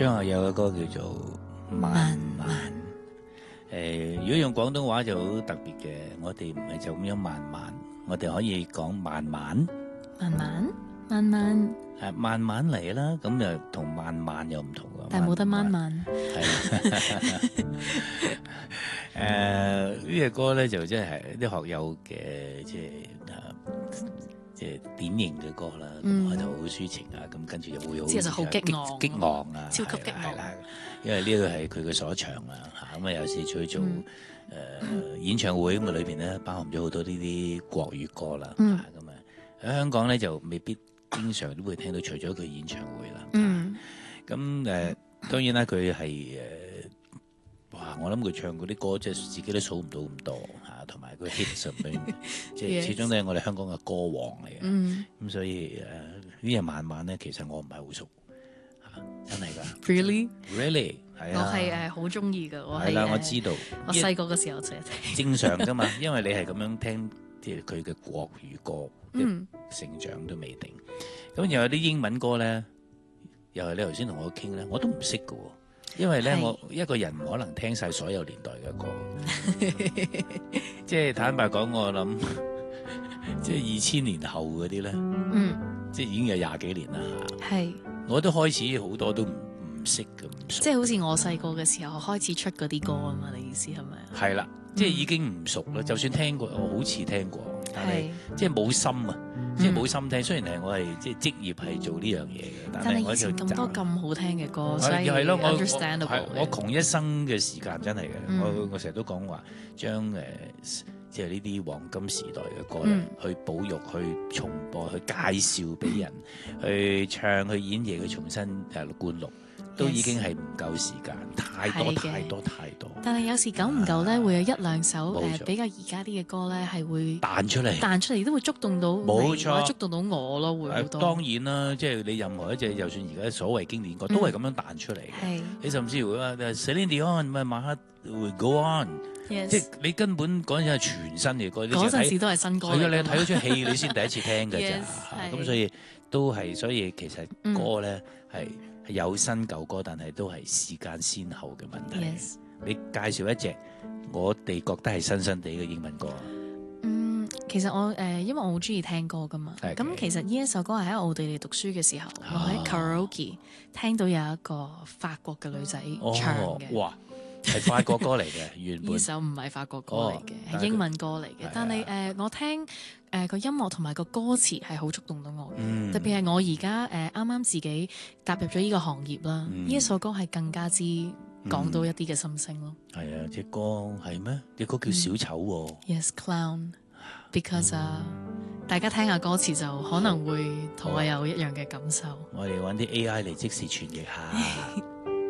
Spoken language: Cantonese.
張學友嘅歌叫做《慢慢》。如果用廣東話就好特別嘅，我哋唔係就咁樣慢慢，我哋可以講慢慢， 慢慢，慢慢， 慢慢嚟啦。咁又同慢慢又唔同㗎。 但係冇得慢慢。 係呢隻歌咧就真係啲學友嘅即係典型嘅歌啦。咁開頭好抒情啊，咁跟住又會好之後就好激昂啊， 超級激昂。 因為呢個係佢嘅所長啊，咁啊有時去做演唱會咁啊，裏邊咧包含咗好多呢啲國語歌啦，咁啊喺香港咧就未必經常都會聽到，除咗佢演唱會啦，咁當然啦，佢係哇，我諗佢唱嗰啲歌即係自己都數唔到咁多嚇，同埋佢 hit 上面即係始終都係我哋香港嘅歌王嚟嘅，咁所以呢隻慢慢咧，其實我唔係好熟。真係㗎 ，really 係啊， 我係好中意㗎，我係啦，我知道， 我細個嘅時候就係聽，正常㗎嘛，因為你係咁樣聽，即係佢嘅國語歌，成長都未定。咁又有啲英文歌咧，又係你頭先同我傾咧，我都唔識㗎喎，因為咧我一個人唔可能聽晒所有年代嘅歌，即係坦白講，我諗即係2000年後嗰啲咧，即係已經有20幾年啦嚇。係。我都開始好多都唔識嘅，唔熟。即係好似我細個嘅時候開始出嗰啲歌啊嘛，你意思係咪啊？ 係啦，即係已經唔熟啦。就算聽過，我好似聽過，但係即係冇心啊，即係冇心聽。雖然係我係即係職業係做呢樣嘢嘅，但係我就咁多咁好聽嘅歌，所以係咯， 我窮一生嘅時間真係嘅。我成日都講話將即係呢啲黃金時代嘅歌咧，去保育、去重播、去介紹俾人、去唱、去演繹、去重新灌錄，都已經係唔夠時間，太多。 但係有時久唔久咧，會有一兩首比較而家啲嘅歌咧，係會彈出嚟都會觸動到， 冇錯， 觸動到我咯，會好多。 當然啦，即係你任何一隻，就算而家所謂經典歌，都係咁樣彈出嚟嘅。你甚至乎啊 Celine Dion 咪晚黑會 Go On。即係你根本嗰陣係全新嘅歌， 嗰陣時都係新歌。 係啊，你睇嗰出戲你先第一次聽㗎咋，咁所以都係，所以其實歌咧係有新舊歌，但係都係時間先後嘅問題。你介紹一隻我哋覺得係新新地嘅英文歌。 其實我因為我好中意聽歌㗎嘛，咁其實呢一首歌係喺奧地利讀書嘅時候，我喺 karaoke 聽到有一個法國嘅女仔唱嘅。 哇！係法國歌嚟嘅，原本呢首唔係法國歌嚟嘅，係英文歌嚟嘅。但係我聽個音樂同埋個歌詞係好觸動到我，特別係我而家啱啱自己踏入咗呢個行業啦，呢一首歌係更加之講到一啲嘅心聲咯。 係啊，隻歌係咩？隻歌叫小丑喎。 Yes, clown，because 大家聽下歌詞就可能會同我有一樣嘅感受。 我哋揾啲 AI 嚟即時傳譯下。